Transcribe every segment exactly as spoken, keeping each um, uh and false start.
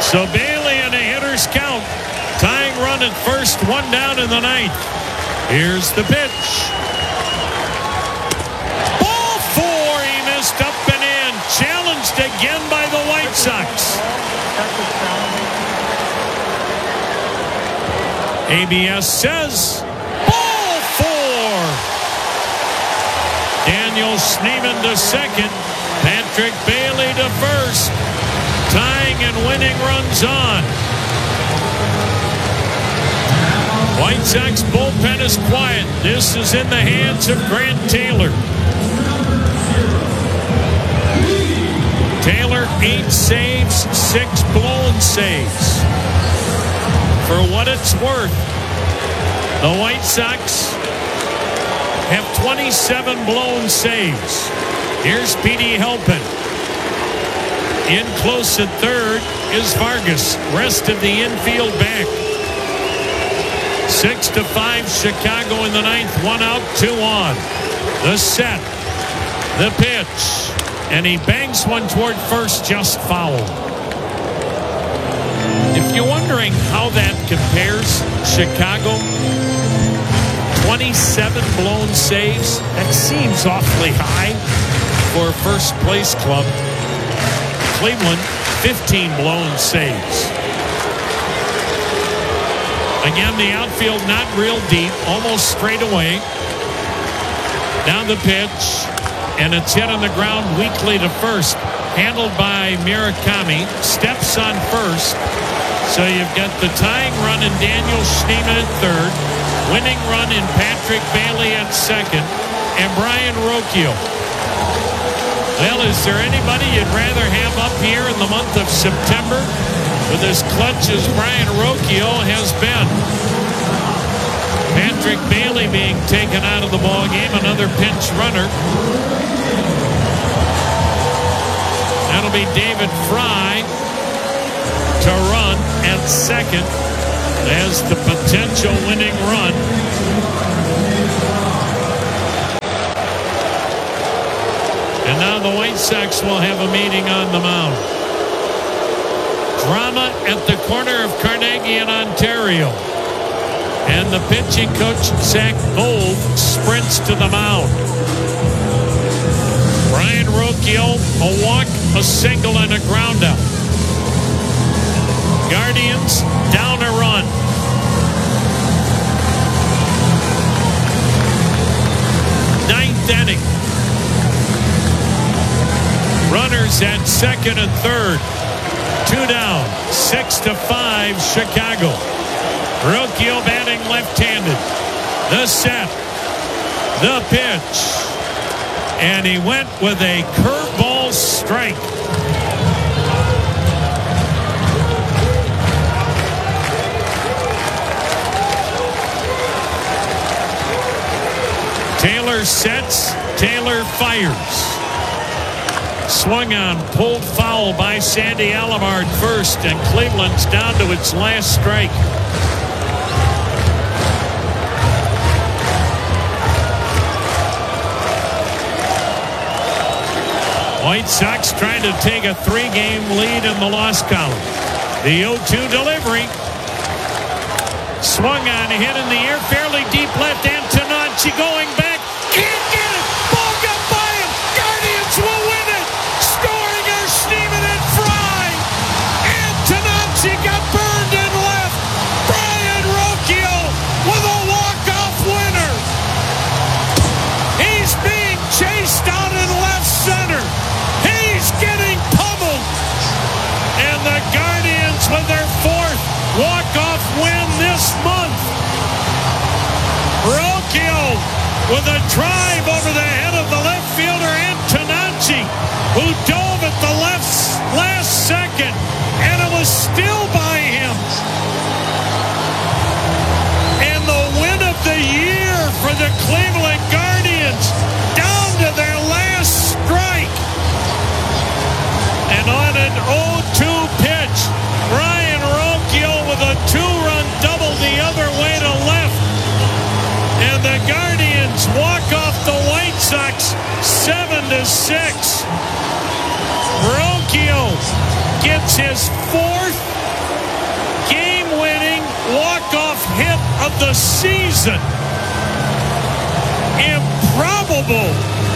So Bailey and a hitter's count. Tying run at first, one down in the ninth. Here's the pitch. Ball four. He missed up and in. Challenged again by the White Sox. A B S says ball four. Daniel Schneemann to second. Patrick Bailey to first. Tying and winning runs on. White Sox bullpen is quiet. This is in the hands of Grant Taylor. Taylor, eight saves, six blown saves. For what it's worth, the White Sox have twenty-seven blown saves. Here's Petey Helpin. In close at third is Vargas. Rest of the infield back. Six to five, Chicago in the ninth. One out, two on. The set. The pitch. And he bangs one toward first, just foul. If you're wondering how that compares, Chicago, twenty-seven blown saves. That seems awfully high for a first place club. Cleveland, fifteen blown saves. Again, the outfield not real deep, almost straight away. Down the pitch, and it's hit on the ground weakly to first. Handled by Murakami. Steps on first. So you've got the tying run in Daniel Schneemann at third. Winning run in Patrick Bailey at second. And Brian Rocchio. Well, is there anybody you'd rather have up here in the month of September with as clutch as Brian Rocchio has been? Patrick Bailey being taken out of the ball game, another pinch runner. That'll be David Fry to run at second as the potential winning run. And now the White Sox will have a meeting on the mound. Drama at the corner of Carnegie and Ontario. And the pitching coach, Zach Gold, sprints to the mound. Brian Rocchio, a walk, a single, and a ground out. Guardians down a run. Ninth inning. Runners at second and third. Two down. Six to five, Chicago. Rocchio batting left-handed. The set. The pitch. And he went with a curveball strike. Taylor sets. Taylor fires. Swung on, pulled foul by Sandy Alomar at first, and Cleveland's down to its last strike. White Sox trying to take a three-game lead in the loss column. The oh two delivery. Swung on, hit in the air, fairly deep left. Antonacci going back. Can't get it. Ball got by him. Guardians will win it. Scoring are Schneemann and Fry. Antonacci got burned in left. Brian Rocchio with a walk-off winner. He's being chased out in left center. He's getting pummeled. And the Guardians with their fourth walk-off win this month. Rocchio with a drive over the head of the left fielder Antonacci, who dove at the left last second, and it was still by him. And the win of the year for the Cleveland Guardians, down to their last strike. And on an oh two pitch, Brian Rocchio with a two-run double the other way to left. And the Guardians walk off the White Sox seven to six. Rocchio gets his fourth season. Improbable.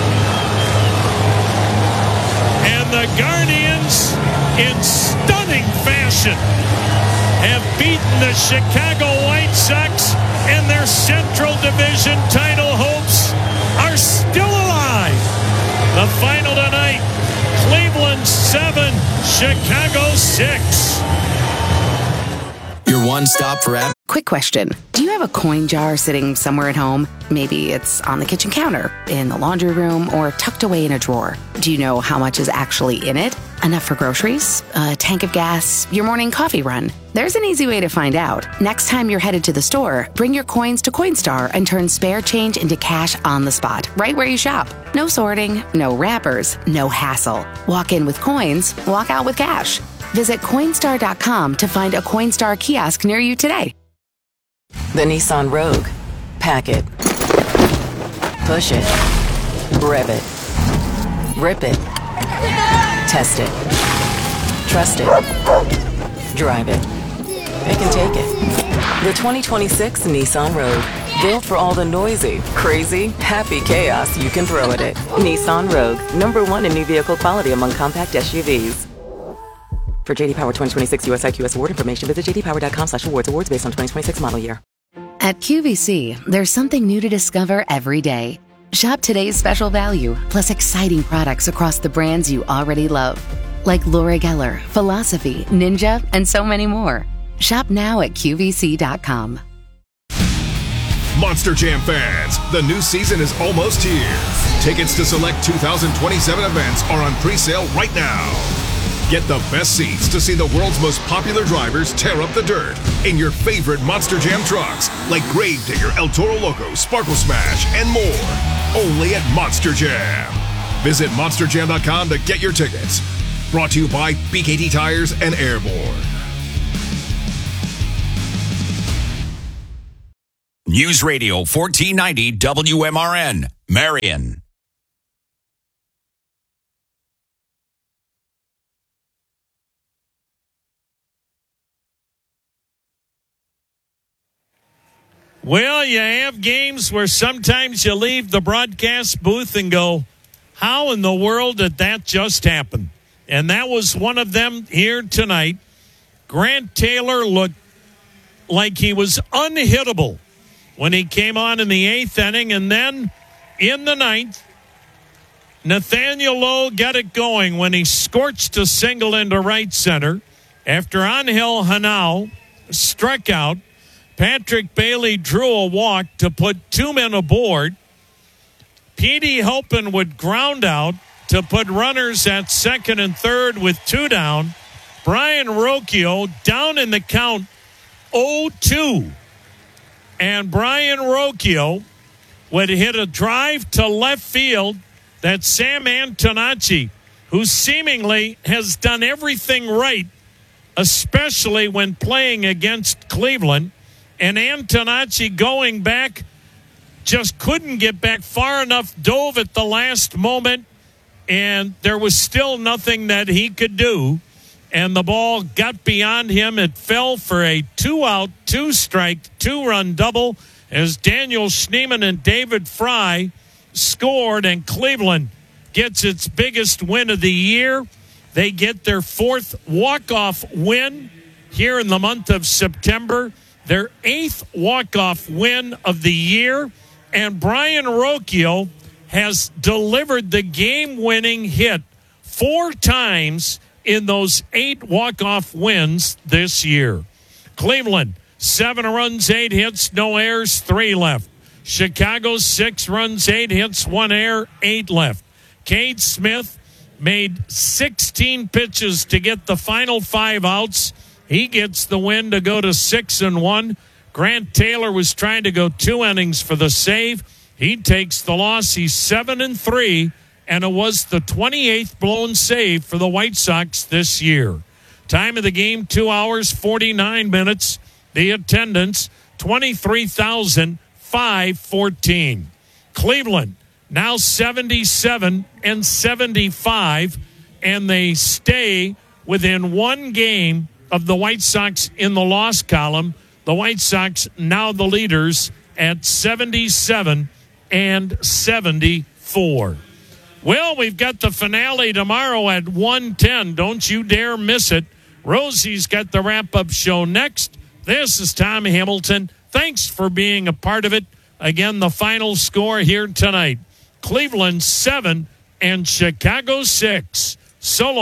And the Guardians, in stunning fashion, have beaten the Chicago White Sox, and their Central Division title hopes are still alive. The final tonight, Cleveland seven, Chicago six. Your one stop for app. Quick question. Do you have a coin jar sitting somewhere at home? Maybe it's on the kitchen counter, in the laundry room, or tucked away in a drawer. Do you know how much is actually in it? Enough for groceries? A tank of gas? Your morning coffee run? There's an easy way to find out. Next time you're headed to the store, bring your coins to Coinstar and turn spare change into cash on the spot, right where you shop. No sorting, no wrappers, no hassle. Walk in with coins, walk out with cash. Visit Coinstar dot com to find a Coinstar kiosk near you today. The Nissan Rogue. Pack it. Push it. Rev it. Rip it. Test it. Trust it. Drive it. Pick and take it. The twenty twenty-six Nissan Rogue. Built for all the noisy, crazy, happy chaos you can throw at it. Nissan Rogue. Number one in new vehicle quality among compact S U Vs. For J D Power twenty twenty-six U S I Q S award information, visit j d power dot com slash awards. Awards based on twenty twenty-six model year. At Q V C, there's something new to discover every day. Shop today's special value, plus exciting products across the brands you already love. Like Laura Geller, Philosophy, Ninja, and so many more. Shop now at Q V C dot com. Monster Jam fans, the new season is almost here. Tickets to select two thousand twenty-seven events are on pre-sale right now. Get the best seats to see the world's most popular drivers tear up the dirt in your favorite Monster Jam trucks like Gravedigger, El Toro Loco, Sparkle Smash, and more. Only at Monster Jam. Visit monster jam dot com to get your tickets. Brought to you by B K T Tires and Airborne. News Radio fourteen ninety W M R N, Marion. Well, you have games where sometimes you leave the broadcast booth and go, how in the world did that just happen? And that was one of them here tonight. Grant Taylor looked like he was unhittable when he came on in the eighth inning. And then in the ninth, Nathaniel Lowe got it going when he scorched a single into right center. After Angel Hanau struck out, Patrick Bailey drew a walk to put two men aboard. Petey Halpin would ground out to put runners at second and third with two down. Brian Rocchio down in the count oh two. And Brian Rocchio would hit a drive to left field that Sam Antonacci, who seemingly has done everything right, especially when playing against Cleveland, and Antonacci going back just couldn't get back far enough, dove at the last moment, and there was still nothing that he could do. And the ball got beyond him. It fell for a two-out, two-strike, two-run double as Daniel Schneemann and David Fry scored, and Cleveland gets its biggest win of the year. They get their fourth walk-off win here in the month of September. Their eighth walk-off win of the year, and Brian Rocchio has delivered the game-winning hit four times in those eight walk-off wins this year. Cleveland, seven runs, eight hits, no errors, three left. Chicago, six runs, eight hits, one error, eight left. Cade Smith made sixteen pitches to get the final five outs. He gets the win to go to six and one. Grant Taylor was trying to go two innings for the save. He takes the loss. He's seven and three, and it was the twenty-eighth blown save for the White Sox this year. Time of the game, two hours, forty-nine minutes. The attendance, twenty-three thousand five hundred fourteen. Cleveland, now seventy-seven and seventy-five, and they stay within one game of the White Sox in the loss column. The White Sox now the leaders at seventy-seven and seventy-four. Well, we've got the finale tomorrow at one ten. Don't you dare miss it. Rosie's got the wrap-up show next. This is Tom Hamilton. Thanks for being a part of it. Again, the final score here tonight. Cleveland seven and Chicago six. So long.